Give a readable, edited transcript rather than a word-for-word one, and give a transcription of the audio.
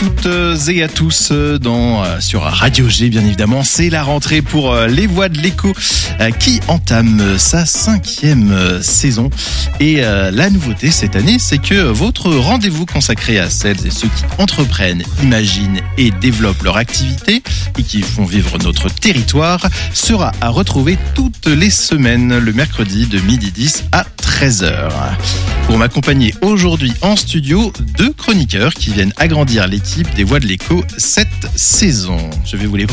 toutes et à tous sur Radio G, bien évidemment. C'est la rentrée pour les Voix de l'écho qui entame sa 5e saison. Et la nouveauté cette année, c'est que votre rendez-vous consacré à celles et ceux qui entreprennent, imaginent et développent leur activité et qui font vivre notre territoire sera à retrouver toutes les semaines, le mercredi de 12h10 à 13h. Pour m'accompagner aujourd'hui en studio, 2 chroniqueurs qui viennent agrandir l'équipe des Voix de l'écho cette saison. Je vais vous les